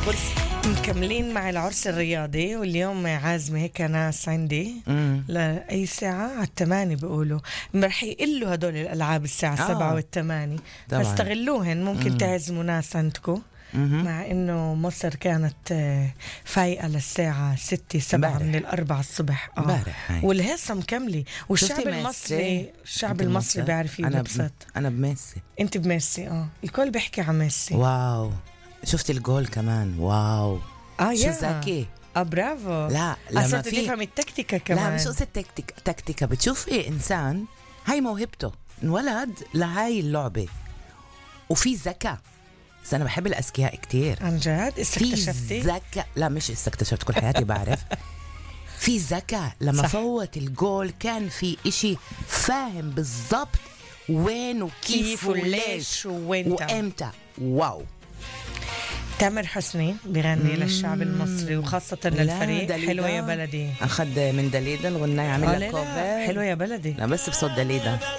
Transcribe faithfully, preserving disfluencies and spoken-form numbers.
مكملين مع العرس الرياضي، واليوم عازمة هيك ناس عندي مم. لأي ساعة على الثمانية بيقولوا رح يقلوا هدول الألعاب الساعة آه. سبعة والثمانية، طبعاً. فاستغلوهن. ممكن مم. تعزموا ناس عندكم، مهم. مع إنه مصر كانت آه، فايقة للساعة ستة سبعة امبارح. من الأربعة الصبح. آه. امبارح هاي. والهيصة مكملة، والشعب شفتي المصري ميسي؟ الشعب أنت المصري بمصر؟ بيعرف أنا ب- يلبسط. أنا بميسي. أنت بميسي. آه الكل بيحكي عن ميسي. واو، شفتي الجول كمان؟ واو. آه شو يا. ذكي. آه برافو. لا لما صرت في تفهم التكتيكة كمان. لا مش قصة تكتيك تكتيكا. بتشوفي إنسان هاي موهبته، انولد لهاي اللعبة وفي ذكاء. بس أنا بحب الأذكياء كتير. عن جد في استكتشفتي؟ ذكاء. لا مش استكتشفت، كل حياتي بعرف. في ذكاء. لما صح. فوت الجول كان في إشي فاهم بالضبط وين وكيف كيف وليش وليش وين وإمتى. واو. تامر حسني بغني للشعب المصري وخاصة للفريق. دليدا. حلوة يا بلدي. أخذ من دليدا الغناية عامل آه لك لا لا، كوفر. حلوة يا بلدي. لا بس بصوت دليدا.